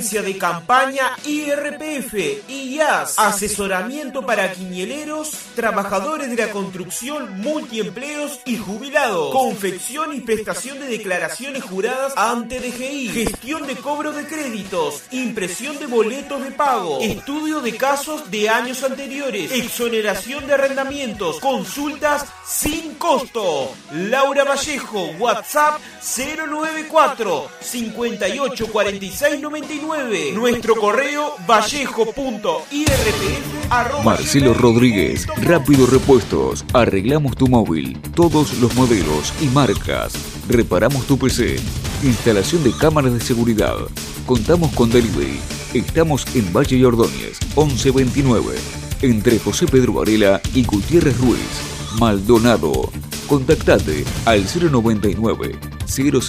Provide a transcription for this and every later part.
de campaña IRPF, IAS, asesoramiento para quinieleros, trabajadores de la construcción, multiempleos y jubilados, confección y prestación de declaraciones juradas ante DGI, gestión de cobro de créditos, impresión de boletos de pago, estudio de casos de años anteriores, exoneración de arrendamientos, consultas sin costo. Laura Vallejo, WhatsApp 094 58 46 99. Nuestro correo vallejo.irpf. Marcelo Rodríguez, Rápido Repuestos. Arreglamos tu móvil, todos los modelos y marcas. Reparamos tu PC. Instalación de cámaras de seguridad. Contamos con delivery. Estamos en Valle y Ordóñez, 1129. Entre José Pedro Varela y Gutiérrez Ruiz. Maldonado. Contactate al 099 006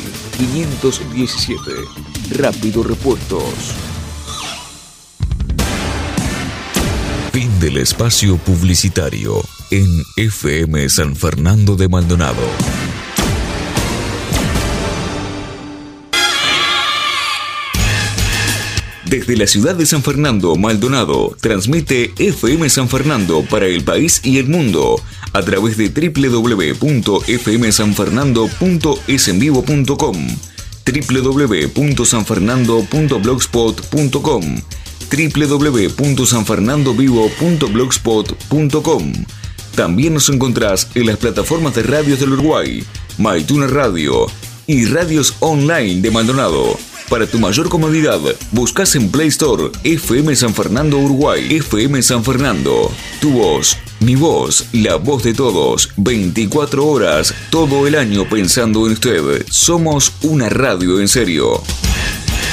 517. Rápido Repuestos. Fin del espacio publicitario en FM San Fernando de Maldonado. Desde la ciudad de San Fernando, Maldonado, transmite FM San Fernando para el país y el mundo a través de www.fmsanfernando.esenvivo.com, www.sanfernando.blogspot.com, www.sanfernandovivo.blogspot.com. También nos encontrás en las plataformas de radios del Uruguay, MyTuner Radio y radios online de Maldonado. Para tu mayor comodidad, buscas en Play Store FM San Fernando Uruguay. FM San Fernando, tu voz, mi voz, la voz de todos, 24 horas, todo el año pensando en usted. Somos una radio en serio.